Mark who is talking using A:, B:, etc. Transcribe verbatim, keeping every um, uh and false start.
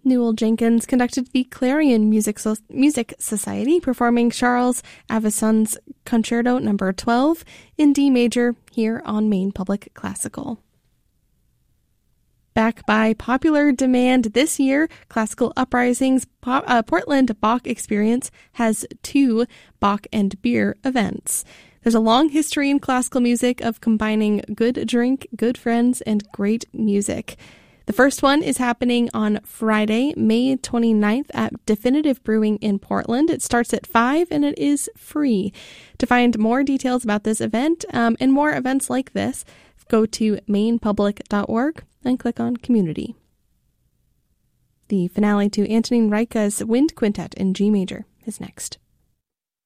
A: Newell Jenkins conducted the Clarion Music, so- Music Society, performing Charles Avisson's Concerto Number twelve in D major here on Maine Public Classical. Back by popular demand this year, Classical Uprising's po- uh, Portland Bach Experience has two Bach and Beer events. There's a long history in classical music of combining good drink, good friends, and great music. The first one is happening on Friday, May twenty-ninth at Definitive Brewing in Portland. It starts at five and it is free. To find more details about this event um, and more events like this, go to maine public dot org and click on Community. The finale to Antonin Reicha's Wind Quintet in G major is next.